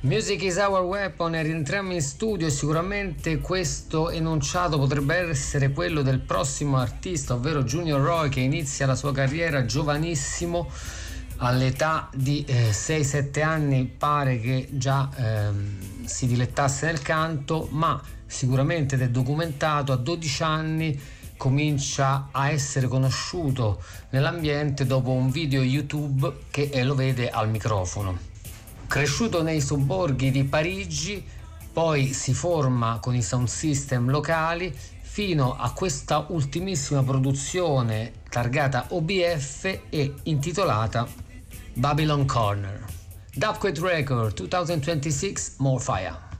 Music is our weapon, e rientriamo in studio. Sicuramente questo enunciato potrebbe essere quello del prossimo artista, ovvero Junior Roy, che inizia la sua carriera giovanissimo, all'età di 6-7 anni. Pare che già si dilettasse nel canto, ma sicuramente, ed è documentato, a 12 anni comincia a essere conosciuto nell'ambiente dopo un video YouTube che lo vede al microfono. Cresciuto nei sobborghi di Parigi, poi si forma con i sound system locali fino a questa ultimissima produzione targata OBF e intitolata Babylon Corner. Dubquet Record 2026, More Fire.